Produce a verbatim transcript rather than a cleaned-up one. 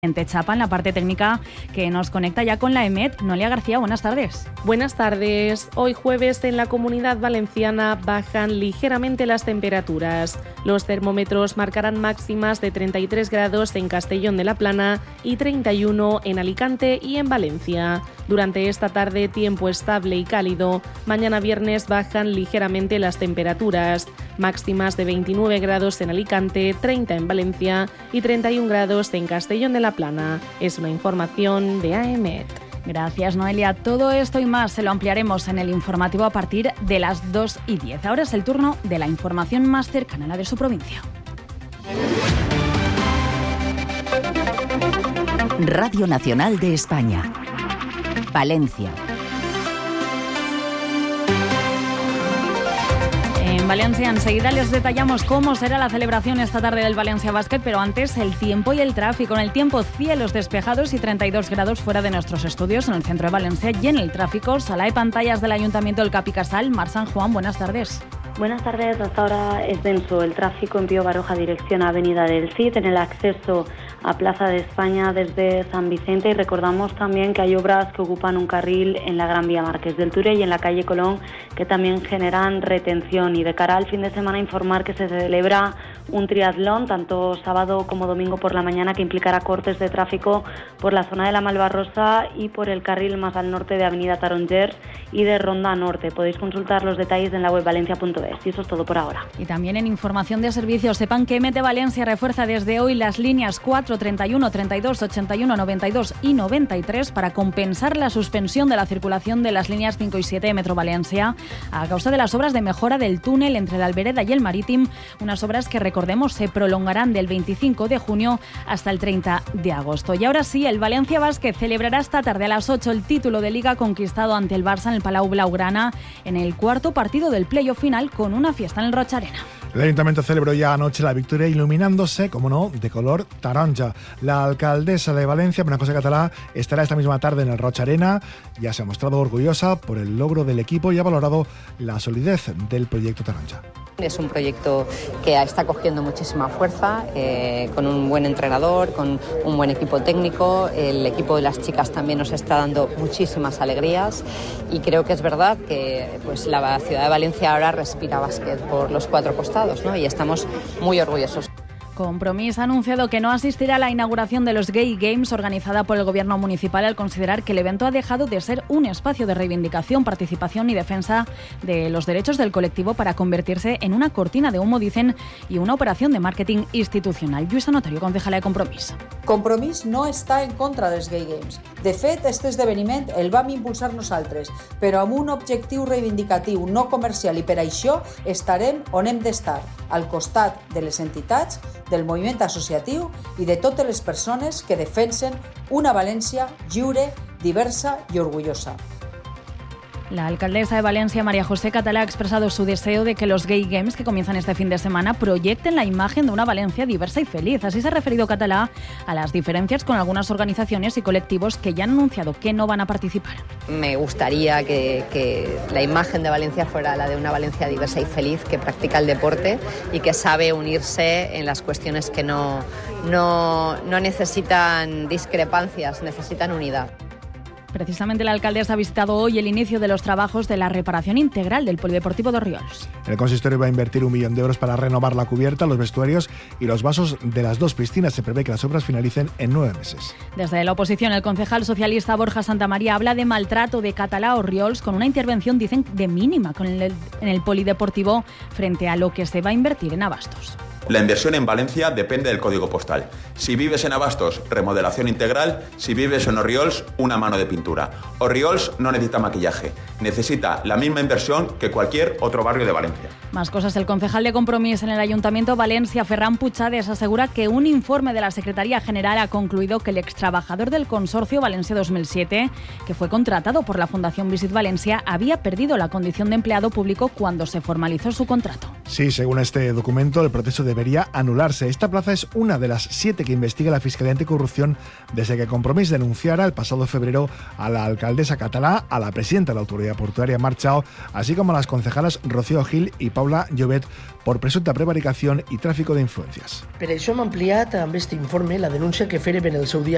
En Techapa, en la parte técnica, que nos conecta ya con la EMET. Noelia García, buenas tardes. Buenas tardes. Hoy jueves en la Comunidad Valenciana bajan ligeramente las temperaturas. Los termómetros marcarán máximas de treinta y tres grados en Castellón de la Plana y treinta y uno en Alicante y en Valencia. Durante esta tarde, tiempo estable y cálido. Mañana viernes bajan ligeramente las temperaturas. Máximas de veintinueve grados en Alicante, treinta en Valencia y treinta y un grados en Castellón de la Plana. Es una información de A E M E T. Gracias, Noelia. Todo esto y más se lo ampliaremos en el informativo a partir de las dos y diez. Ahora es el turno de la información más cercana a la de su provincia. Radio Nacional de España. Valencia. En Valencia enseguida les detallamos cómo será la celebración esta tarde del Valencia Basket, pero antes el tiempo y el tráfico. En el tiempo, cielos despejados y treinta y dos grados fuera de nuestros estudios en el centro de Valencia, y en el tráfico, sala de pantallas del Ayuntamiento del Capicasal. Mar San Juan, buenas tardes. Buenas tardes. Hasta ahora es denso el tráfico en Pío Baroja dirección a Avenida del Cid, en el acceso a Plaza de España desde San Vicente, y recordamos también que hay obras que ocupan un carril en la Gran Vía Marqués del Ture y en la calle Colón, que también generan retención. Y de cara al fin de semana, informar que se celebra un triatlón tanto sábado como domingo por la mañana, que implicará cortes de tráfico por la zona de la Malvarrosa y por el carril más al norte de Avenida Tarongers y de Ronda Norte. Podéis consultar los detalles en la web valencia punto es. Y eso es todo por ahora. Y también en información de servicios, sepan que M T Valencia refuerza desde hoy las líneas cuatro, treinta y uno, treinta y dos, ochenta y uno, noventa y dos y noventa y tres para compensar la suspensión de la circulación de las líneas cinco y siete de Metro Valencia a causa de las obras de mejora del túnel entre la Albereda y el Marítim, unas obras que, recordemos, se prolongarán del veinticinco de junio hasta el treinta de agosto. Y ahora sí, el Valencia Basket celebrará esta tarde a las ocho el título de Liga conquistado ante el Barça en el Palau Blaugrana en el cuarto partido del playoff final, con una fiesta en el Roig Arena. El Ayuntamiento celebró ya anoche la victoria iluminándose, como no, de color taronja. La alcaldesa de Valencia, María José Català, estará esta misma tarde en el Roig Arena. Ya se ha mostrado orgullosa por el logro del equipo y ha valorado la solidez del proyecto taronja. Es un proyecto que está cogiendo muchísima fuerza, eh, con un buen entrenador, con un buen equipo técnico. El equipo de las chicas también nos está dando muchísimas alegrías, y creo que es verdad que pues, la ciudad de Valencia ahora respira básquet por los cuatro costados, ¿no? Y estamos muy orgullosos. Compromís ha anunciado que no asistirá a la inauguración de los Gay Games organizada por el Gobierno municipal, al considerar que el evento ha dejado de ser un espacio de reivindicación, participación y defensa de los derechos del colectivo para convertirse en una cortina de humo, dicen, y una operación de marketing institucional. Lluïsa Notario, concejala de Compromís. Compromís no està en contra dels Gay Games. De fet, aquest esdeveniment el vam impulsar nosaltres, però amb un objectiu reivindicatiu, no comercial, i per això estarem on hem d'estar, al costat de les entitats, del moviment associatiu i de totes les persones que defensen una València lliure, diversa i orgullosa. La alcaldesa de Valencia, María José Català, ha expresado su deseo de que los Gay Games, que comienzan este fin de semana, proyecten la imagen de una Valencia diversa y feliz. Así se ha referido Català a las diferencias con algunas organizaciones y colectivos que ya han anunciado que no van a participar. Me gustaría que, que la imagen de Valencia fuera la de una Valencia diversa y feliz, que practica el deporte y que sabe unirse en las cuestiones que no, no, no necesitan discrepancias, necesitan unidad. Precisamente la alcaldesa ha visitado hoy el inicio de los trabajos de la reparación integral del Polideportivo de Orriols. El consistorio va a invertir un millón de euros para renovar la cubierta, los vestuarios y los vasos de las dos piscinas. Se prevé que las obras finalicen en nueve meses. Desde la oposición, el concejal socialista Borja Santamaría habla de maltrato de Català a Orriols, con una intervención, dicen, de mínima con el, en el Polideportivo frente a lo que se va a invertir en Abastos. La inversión en Valencia depende del código postal. Si vives en Abastos, remodelación integral. Si vives en Orriols, una mano de pintura. Orriols no necesita maquillaje, necesita la misma inversión que cualquier otro barrio de Valencia. Más cosas. El concejal de Compromís en el Ayuntamiento Valencia, Ferran Puchades, asegura que un informe de la Secretaría General ha concluido que el extrabajador del Consorcio Valencia dos mil siete, que fue contratado por la Fundación Visit Valencia, había perdido la condición de empleado público cuando se formalizó su contrato. Sí, según este documento, el proceso debería anularse. Esta plaza es una de las siete que investiga la Fiscalía Anticorrupción desde que Compromís denunciara el pasado febrero a la alcaldesa Català, a la presidenta de la Autoridad Portuaria, Mar Chao, así como a las concejalas Rocío Gil y Paula Llobet por presumpta prevaricación y tráfico de influencias. Per això hem ampliat amb aquest informe la denúncia que fèrem en el seu dia